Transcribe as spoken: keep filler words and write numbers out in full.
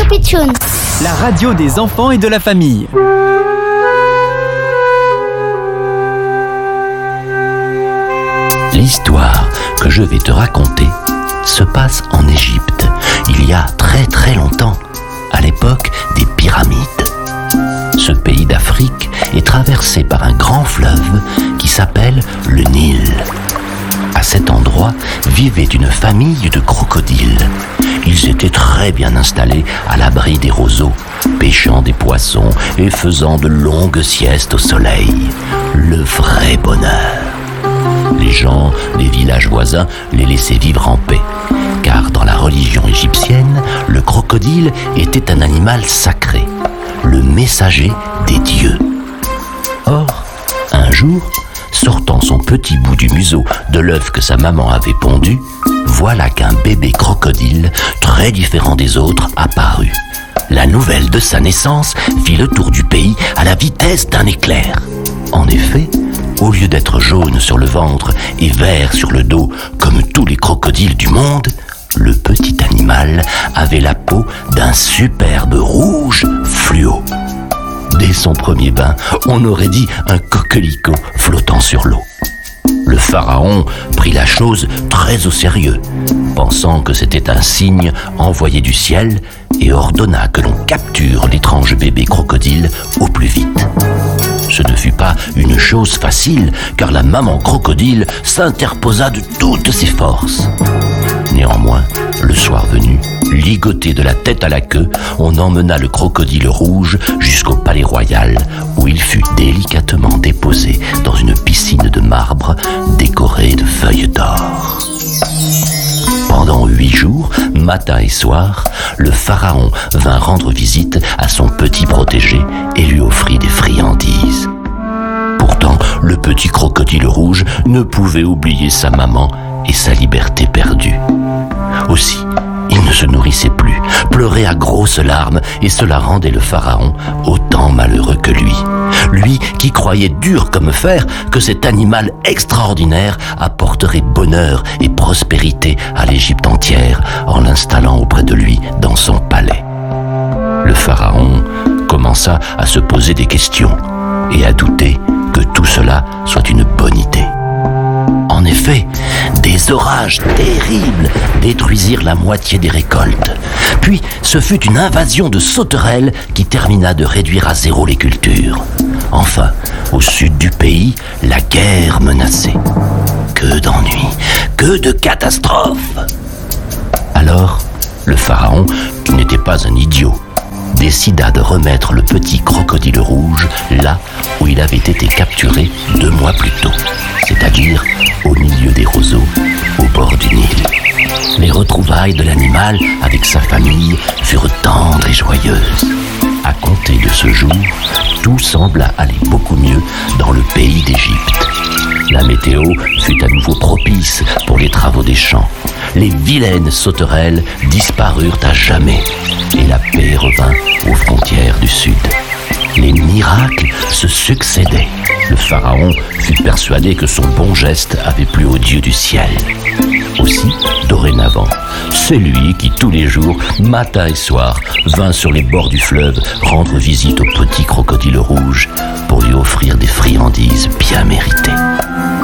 Pitchoun, la radio des enfants et de la famille. L'histoire que je vais te raconter se passe en Égypte, il y a très très longtemps, à l'époque des pyramides. Ce pays d'Afrique est traversé par un grand fleuve qui s'appelle le Nil. À cet endroit vivait une famille de crocodiles. Ils étaient très bien installés à l'abri des roseaux, pêchant des poissons et faisant de longues siestes au soleil. Le vrai bonheur. Les gens des villages voisins les laissaient vivre en paix, car dans la religion égyptienne, le crocodile était un animal sacré, le messager des dieux. Or, un jour, sortant son petit bout du museau de l'œuf que sa maman avait pondu, voilà qu'un bébé crocodile, très différent des autres, apparut. La nouvelle de sa naissance fit le tour du pays à la vitesse d'un éclair. En effet, au lieu d'être jaune sur le ventre et vert sur le dos, comme tous les crocodiles du monde, le petit animal avait la peau d'un superbe rouge fluo. Dès son premier bain, on aurait dit un coquelicot flottant sur l'eau. Le pharaon prit la chose très au sérieux, pensant que c'était un signe envoyé du ciel, et ordonna que l'on capture l'étrange bébé crocodile au plus vite. Ce ne fut pas une chose facile, car la maman crocodile s'interposa de toutes ses forces. Néanmoins, le soir venu, ligoté de la tête à la queue, on emmena le crocodile rouge jusqu'au palais royal, où il fut délicatement déposé dans une piscine de marbre décorée de feuilles d'or. Pendant huit jours, matin et soir, le pharaon vint rendre visite à son petit protégé et lui offrit des friandises. Pourtant, le petit crocodile rouge ne pouvait oublier sa maman et sa liberté perdue. Aussi, il ne se nourrissait plus, pleurait à grosses larmes, et cela rendait le pharaon autant malheureux que lui. Lui qui croyait dur comme fer que cet animal extraordinaire apporterait bonheur et prospérité à l'Égypte entière en l'installant auprès de lui dans son palais. Le pharaon commença à se poser des questions et à douter que tout cela soit une bonne idée. En effet, des orages terribles détruisirent la moitié des récoltes. Puis, ce fut une invasion de sauterelles qui termina de réduire à zéro les cultures. Enfin, au sud du pays, la guerre menaçait. Que d'ennuis, que de catastrophes! Alors, le pharaon, qui n'était pas un idiot, décida de remettre le petit crocodile rouge là où il avait été capturé deux mois plus tôt, c'est-à-dire au milieu des roseaux, au bord du Nil. Les retrouvailles de l'animal avec sa famille furent tendres et joyeuses. À compter de ce jour, tout sembla aller beaucoup mieux dans le pays d'Égypte. La météo fut à nouveau propice pour les travaux des champs. Les vilaines sauterelles disparurent à jamais et la paix revint aux frontières du sud. Les miracles se succédaient. Le pharaon fut persuadé que son bon geste avait plu aux dieux du ciel. Aussi, dorénavant, c'est lui qui, tous les jours, matin et soir, vint sur les bords du fleuve rendre visite au petit crocodile rouge pour lui offrir des friandises bien méritées.